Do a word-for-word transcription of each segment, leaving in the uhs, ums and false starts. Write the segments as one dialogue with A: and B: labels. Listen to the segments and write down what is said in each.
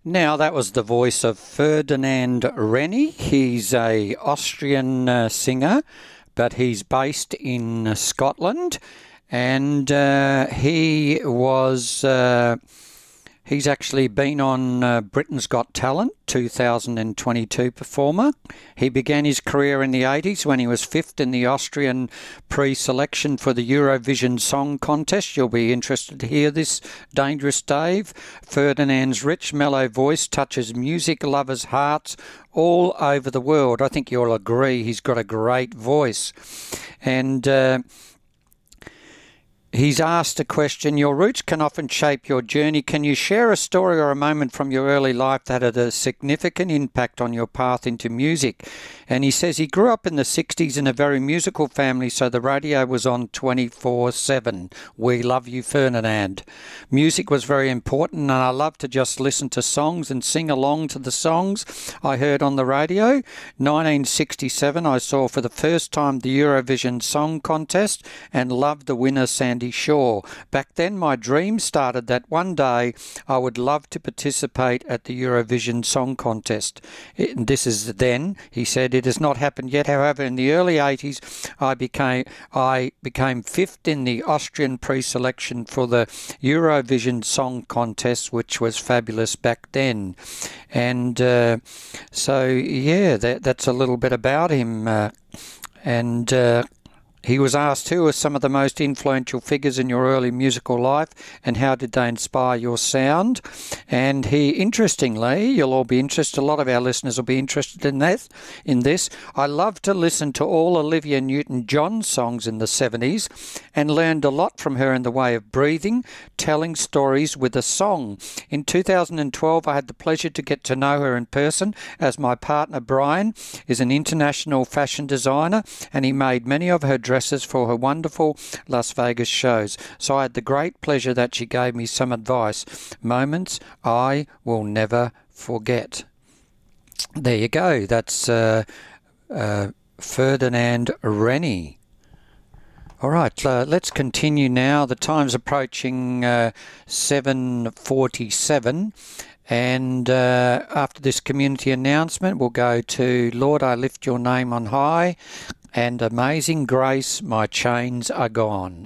A: Now, that was the voice of Ferdinand Rennie. He's a Austrian uh, singer, but he's based in uh, Scotland, and uh, he was... Uh, He's actually been on uh, Britain's Got Talent, two thousand twenty-two performer. He began his career in the eighties when he was fifth in the Austrian pre-selection for the Eurovision Song Contest. You'll be interested to hear this, Dangerous Dave. Ferdinand's rich, mellow voice touches music lovers' hearts all over the world. I think you'll agree he's got a great voice. And... Uh, He's asked a question, your roots can often shape your journey. Can you share a story or a moment from your early life that had a significant impact on your path into music? And he says he grew up in the sixties in a very musical family, so the radio was on twenty-four seven. We love you, Ferdinand. Music was very important, and I loved to just listen to songs and sing along to the songs I heard on the radio. nineteen sixty-seven, I saw for the first time the Eurovision Song Contest and loved the winner, Sandy Shaw. Back then, my dream started that one day I would love to participate at the Eurovision Song Contest. It, this is then, he said, it has not happened yet. However, in the early eighties, I became I became fifth in the Austrian pre-selection for the Eurovision Song Contest, which was fabulous back then. And uh, so, yeah, that, that's a little bit about him. Uh, and... Uh, He was asked who were some of the most influential figures in your early musical life and how did they inspire your sound. And he, interestingly, you'll all be interested, a lot of our listeners will be interested in that, in this. I loved to listen to all Olivia Newton-John songs in the seventies and learned a lot from her in the way of breathing, telling stories with a song. In two thousand twelve, I had the pleasure to get to know her in person, as my partner Brian is an international fashion designer and he made many of her dresses for her wonderful Las Vegas shows. So I had the great pleasure that she gave me some advice. Moments I will never forget. There you go. That's uh, uh, Ferdinand Rennie. All right, uh, let's continue now. The time's approaching uh, seven forty-seven. And uh, after this community announcement, we'll go to Lord, I Lift Your Name on High and Amazing Grace, My Chains Are Gone.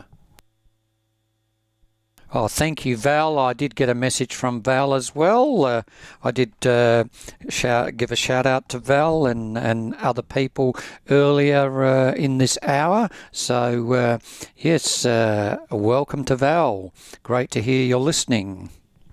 A: Oh, thank you, Val. I did get a message from Val as well. Uh, I did uh, shout, give a shout out to Val and, and other people earlier uh, in this hour. So, uh, yes, uh, welcome to Val. Great to hear you're listening.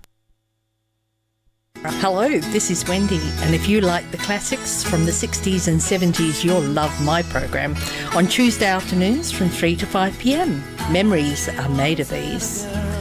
B: Hello, this is Wendy, and if you like the classics from the sixties and seventies, you'll love my program on Tuesday afternoons from three to five p m. Memories are made of these.